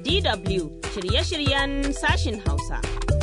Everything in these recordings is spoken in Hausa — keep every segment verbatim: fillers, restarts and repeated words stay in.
D W shirye-shiryen sashin Hausa.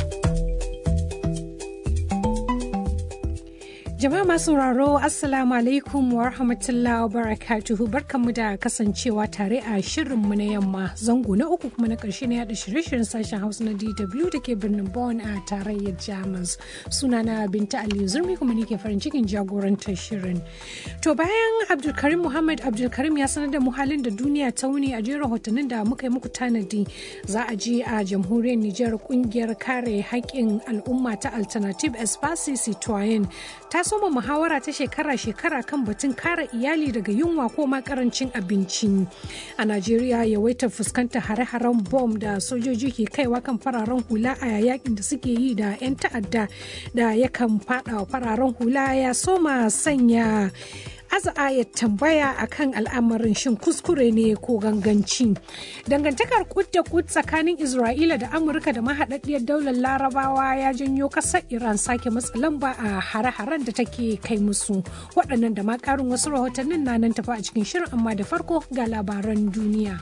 Jama'a masu sauraro Assalamu alaikum wa rahmatullahi wa barakatuhu, barkanmu da kasancewa tare a shirinmu na yamma zango na uku kuma na ƙarshe na yada shirye-shiryen sashen Hausa na D W da ke birnin Bonn a tarayyar Jamus. Sunana Binta Aliyu Zurmi kuma nake farin cikin jagorantar shirin. To bayan Abdulkarim Muhammad Abdulkarim ya sanar da mu halin da duniya ta wuni a jerin rahotannin da muka yi muku tanadi, za a je a jamhuriyar Nijar kungiyar kare haƙƙin al'umma ta Alternative Espace Citoyen ta soma muhawara ta shekara-shekara kan batun kare iyali daga yunwa ko makarancin abinci. A Najeriya yawaitar fuskantar hare-haren bom da sojoji ke kaiwa kan fararen hula a yakin da suke yi da 'yan ta'adda da yakan fada fararen hula ya soma sanya aza ya tambaya akan al'amarin shin kuskure ne ko ganganci. Dangantakar kud da kud tsakanin Isra'ila da Amurka da mahaɗaɗɗiyar daular Larabawa ya janyo ƙasar Iran sake matsa lamba a hare-haren da take kai musu. Waɗannan da ma ƙarin wasu rahotannin na nan tafi a cikin shirin, amma da farko ga labaran duniya.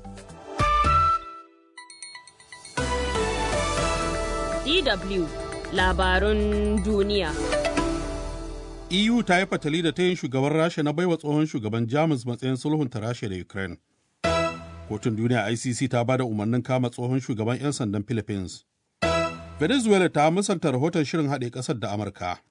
D W labarun duniya. E U ta yi fatali da ta yin shugaban Rasha na baiwa tsohon shugaban Jamus matsayin sulhunta Rasha da Ukraine. Kotun duniya I C C ta bada umarnin kama tsohon shugaban 'yan sandan Philippines. Venezuela ta musanta rahoton shirin haɗe ƙasar da Amurka.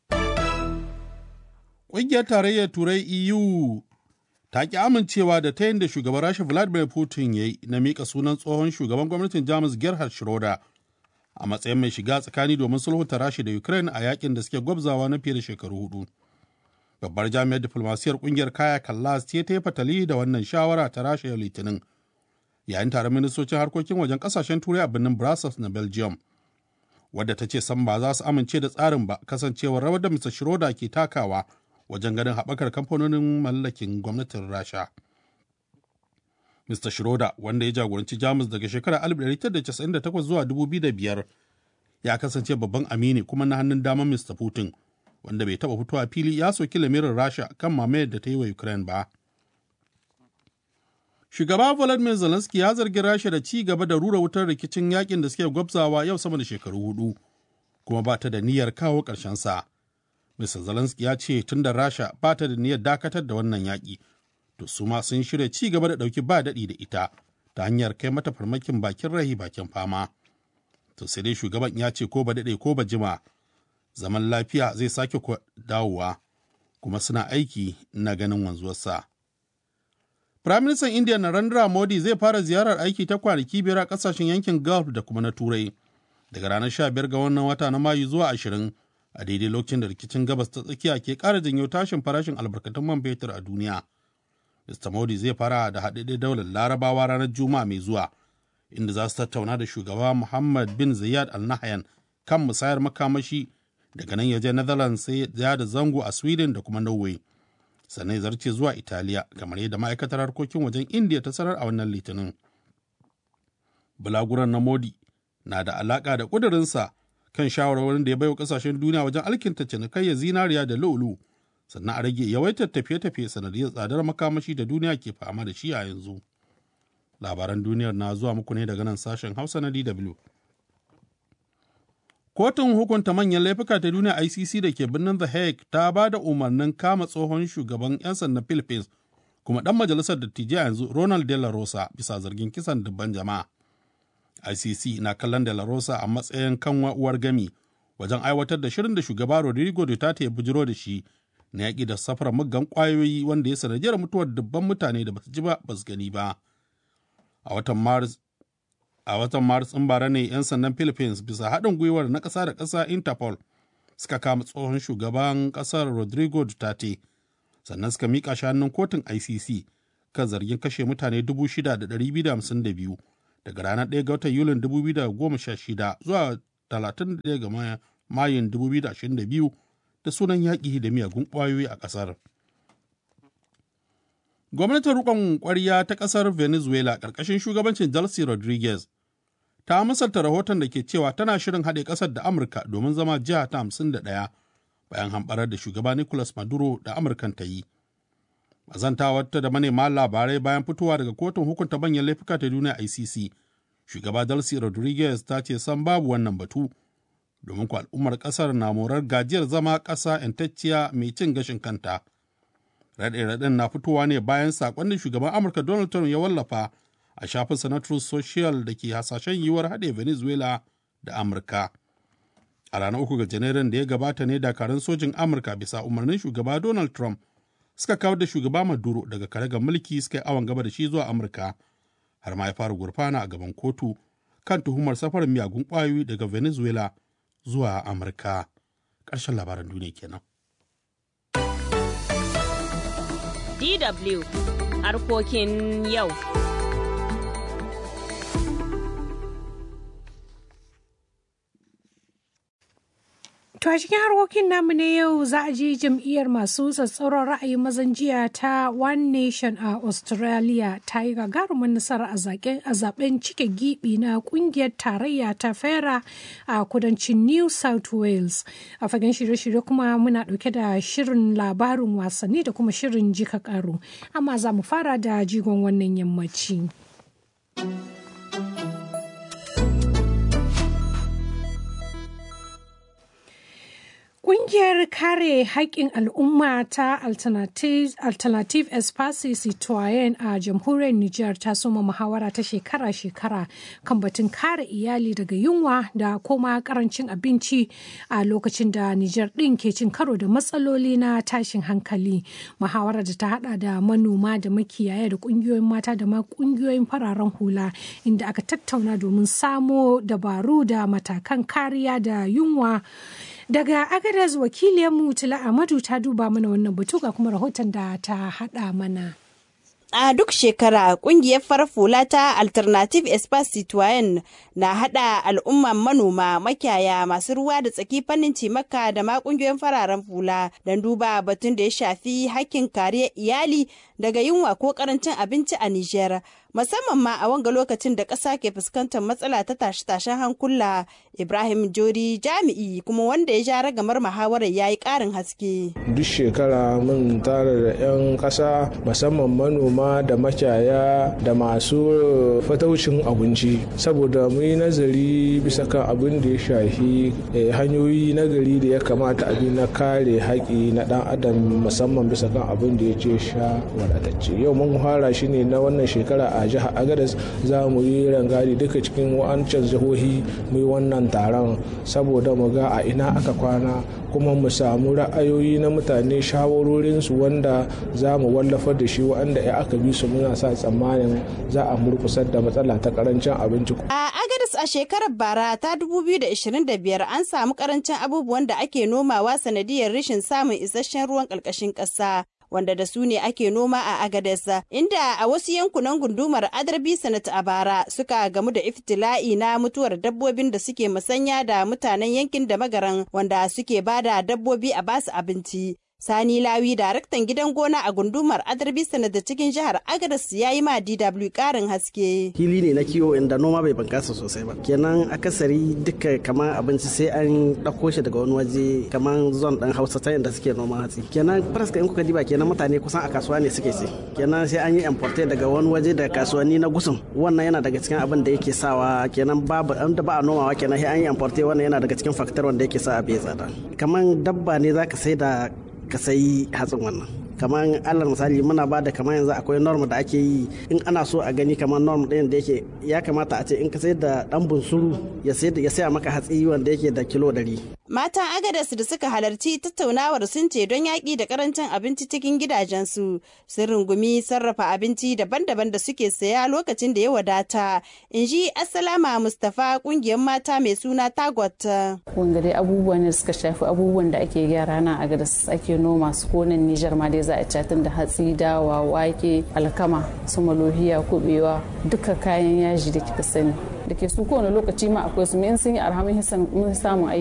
Ƙungiyar Tarayyar Turai E U ta ƙi amincewa da ta yin da shugaban Rasha Vladimir Putin ya yi na miƙa sunan tsohon shugaban gwamnatin Jamus Gerhard Schroeder a matsayin mai shiga tsakani domin sulhunta Rasha da Ukraine a yakin da suke gwabzawa na fiye da shekaru hudu. Babbar jami'ar diflomasiyar kungiyar Kaya Kallas ce ta yi fatali da wannan shawara ta Rasha yau Litinin, yayin taron ministocin harkokin wajen kasashen Turai a birnin Brussels na Belgium, wadda ta ce san ba za su amince da tsarin ba, kasancewar rawar da Mister Schroeder ke takawa wajen ganin haɓakar kamfanonin mallakin gwamnatin Rasha. Mister Schroeder, wanda ya jagoranci Jamus daga shekarar alif ɗari tara da casa'in da takwas zuwa dubu biyu da biyar, ya kasance babban amini kuma na hannun daman Mister Putin, wanda bai taɓa fitowa fili ya soki lamirin Rasha kan mamayar da ta yi wa Ukraine ba. Shugaba Volodymyr Zelensky ya zargi Rasha da ci gaba da rura wutar rikicin yakin da suke gwabzawa yau sama da shekaru hudu, kuma ba ta da niyyar kawo ƙarshen sa. Mister Zelensky ya ce tun da Rasha ba ta da niyyar dakatar da wannan yaƙi, to su ma sun shirya ci gaba da ɗauki ba daɗi da ita ta hanyar kai mata farmakin bakin rahi bakin fama. To sai dai shugaban ya ce ko ba daɗe ko ba jima zaman lafiya zai sake dawowa, kuma suna aiki na ganin wanzuwarsa. Firaministan Indiya Narendra Modi zai fara ziyarar aiki ta kwanaki biyar a ƙasashen yankin Gulf da kuma na Turai daga ranar sha biyar ga wannan wata na Mayu zuwa ashirin, a daidai lokacin da rikicin gabas ta tsakiya ke ƙara janyo tashin farashin albarkatun man fetur a duniya. Mister Modi zai fara da haɗaɗɗen daular Larabawa ranar Juma'a mai zuwa, inda za su tattauna da shugaba Muhammad bin Zayed Al Nahyan kan musayar makamashi. Daga nan ya je Netherlands sai ya da zango a Sweden da kuma Norway, sannan ya zarce zuwa Italiya, kamar yadda ma'aikatar harkokin wajen India ta sanar a wannan Litinin. Bulaguran na Modi na da alaƙa da ƙudurinsa kan shawarwarin da ya baiwa ƙasashen duniya wajen alkinta cinikayyar zinariya da lu'ulu, sannan a rage yawaitar tafiye-tafiye sanadiyar tsadar makamashi da duniya ke fama da shi a yanzu. Labaran duniyar na zuwa muku ne daga nan sashen Hausa na D W. Kotun hukunta manyan laifuka ta duniya I C C da ke birnin The Hague ta ba da umarnin kama tsohon shugaban 'yan sandan Philippines kuma ɗan majalisar dattijai yanzu Ronald De La Rosa bisa zargin kisan dubban jama'a. I C C na kallon De La Rosa a matsayin kanwa uwar gami wajen aiwatar da shirin da shugaba Rodrigo Duterte ya bujiro da shi na yaƙi da safarar muggan ƙwayoyi, wanda ya sanadiyar mutuwar dubban mutane da basu ji ba basu gani ba. A watan Maris a watan Maris ɗin bara ne 'yan sandan Philippines bisa haɗin gwiwar na ƙasa da ƙasa Interpol suka kama tsohon shugaban ƙasar Rodrigo Duterte, sannan suka miƙa shi hannun kotun I C C kan zargin kashe mutane dubu shida da ɗari biyu da hamsin da biyu daga ranar ɗaya ga watan Yulin dubu biyu da goma sha shida zuwa talatin da ɗaya ga Mayun dubu biyu da ashirin da biyu da sunan yaƙi da miyagun ƙwayoyi a ƙasar. Gwamnatin riƙon ƙwarya ta ƙasar Venezuela ƙarƙashin shugabancin Delcy Rodriguez ta misalta rahoton da ke cewa tana shirin haɗe ƙasar da Amurka domin zama jiha ta hamsin da ɗaya bayan hamɓarar da shugaba Nicolas Maduro da Amurkan ta yi. A zantawarta da manema labarai bayan fitowa daga kotun hukunta manyan laifuka ta duniya I C C, shugaba Delcy Rodriguez ta ce san babu wannan batu, domin ku al'ummar ƙasar na morar gajiyar zama ƙasa ‘yantacciya mai cin gashin kanta. Raɗe-raɗen na fitowa ne bayan saƙon da shugaban Amurka Donald Trump ya wallafa a shafinsa na Truth Social da ke hasashen yiwuwar haɗe Venezuela da Amurka. A ranar uku ga Janairun da ya gabata ne dakarun sojin Amurka bisa umarnin shugaba Donald Trump suka kawar da shugaba Maduro daga karagar mulki suka yi awon gaba da shi zuwa Amurka, har ma ya fara gurfana a gaban kotu kan tuhumar safarar miyagun ƙwayoyi daga Venezuela zuwa Amurka. Ƙarshen labaran duniya kenan. D W harkokin yau. To a cikin harkokin namu na yau za a ji jam'iyyar masu tsatsauran ra'ayin mazan jiya ta One Nation a Australia ta yi gagarumin nasara a zaben cike gibi na kungiyar tarayya ta fera a kudancin New South Wales. A fagen shirye-shirye kuma muna dauke da shirin labarin wasanni da kuma shirin jika karo. Amma za mu fara da jigon wannan yammaci. Ƙungiyar kare haƙƙin al'umma ta Alternative, Alternative Espace Citoyen a jamhuriyar Nijar ta soma muhawara ta shekara-shekara kan batun kare iyali daga yunwa da kuma ƙarancin abinci a lokacin da Nijar ɗin ke cin karo da matsaloli na tashin hankali. Muhawarar da ta haɗa da manoma da makiyaya da ƙungiyoyin mata da ma ƙungiyoyin fararen hula, inda aka tattauna domin samo dabaru da matakan kariya da yunwa. Daga Agadez wakiliyarmu Tula Amadu ta duba mana wannan batu ga kuma rahoton da ta haɗa mana. A duk shekara kungiyar farar hula ta Alternative Espace Citoyen na hada al'umman manoma, makiyaya, masu ruwa da tsaki fannin cimaka da ma kungiyoyin fararen hula don duba batun da ya shafi hakkin kariyar iyali daga yunwa ko karancin abinci a Nijar. Musamman ma a wanga lokacin da ƙasa ke fuskantar matsala ta tashe-tashen hankula. Ibrahim Jori jami'i kuma wanda ya ja ragamar muhawarar ya yi ƙarin haske. Duk shekara mun tara da 'yan ƙasa musamman manoma da makiyaya da masu fataucin abinci saboda mu yi nazari bisa kan abin da ya shafi hanyoyi nagari da ya kamata a bi na kare haƙi na ɗan adam musamman bisa kan abin da ya ce sha wadatacce. Yau mun fara shi ne na wannan shekara a jihar Agadez, za mu yi rangadi duka cikin wa'ancan jihohi mu yi wannan taron saboda mu ga a ina aka kwana kuma mu samu ra'ayoyi na mutane shawarorinsu wanda za mu wallafar da shi wa'anda ya aka bi su muna sa tsammanin za a murkusar da matsala ta karancin abinci. A Agadez a shekarar bara ta dubu biyu da ashirin da biyar an samu karancin abubuwan da ake nomawa sanadiyar rashin samun isasshen ruwan ƙarƙashin ƙasa, wanda da su ne ake noma a Agadez, inda a wasu yankunan gundumar Adarbi Sanat a bara suka gamu da iftila'i na mutuwar dabbobin da suke musanya da mutanen yankin da magaran wanda suke bada dabbobi a basu abinci. Sani Lawi, daraktan gidan gona a gundumar Adarbi Sanat da cikin jihar Agadez, ya yi ma D W karin haske. Hili ne na kiwo inda noma bai bankasa sosai ba. Kenan akasari duka kamar abinci sai an ɗauko shi daga wani waje kamar zon ɗan Hausa ta yadda suke noman hatsi. Kenan faraska in kuka diba kenan mutane kusan a kasuwa ne suke ci. Kenan sai an yi importe daga wani waje da kasuwanni na gusum. Wannan yana daga cikin abin da yake sawa kenan babu an da ba a nomawa kenan sai an yi importe, wannan yana daga cikin faktor wanda yake sa a bai tsada. Kamar dabba ne zaka sai da ka sayi hatsin wannan. Kamar alal misali muna ba da kamar yanzu akwai norm da ake yi in ana so a gani kamar norm ɗin da yake ya kamata a ce in ka sayar da ɗan bunsuru ya saya maka hatsi wanda yake da kilo ɗari. Matan Agadez da suka halarci tattaunawar sun ce don yaƙi da karancin abinci cikin gidajensu sun rungumi sarrafa abinci daban-daban da suke saya lokacin da ya wadata. In ji Assalama Mustapha, ƙungiyar mata mai suna Tagot. Wanga dai abubuwan da suka shafi abubuwan da ake gyara na Agadez ake noma su ko nan Nijar ma dai za a catin da hatsi, dawa, wake, alkama, su malohiya, kubewa, duka kayan yaji da kika sani. Da ke su kowane lokaci ma akwai su in sun yi arhamin mun samu